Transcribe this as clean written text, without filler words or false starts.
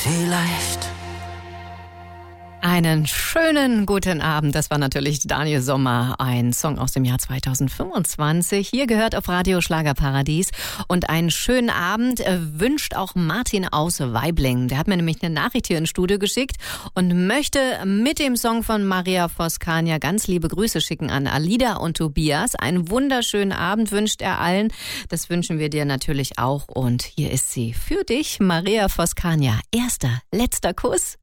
Vielleicht. Einen schönen guten Abend. Das war natürlich Daniel Sommer, ein Song aus dem Jahr 2025. Hier gehört auf Radio Schlagerparadies. Und einen schönen Abend wünscht auch Martin aus Waiblingen. Der hat mir nämlich eine Nachricht hier ins Studio geschickt und möchte mit dem Song von Maria Voskania ganz liebe Grüße schicken an Alida und Tobias. Einen wunderschönen Abend wünscht er allen. Das wünschen wir dir natürlich auch. Und hier ist sie für dich, Maria Voskania. Erster, letzter Kuss.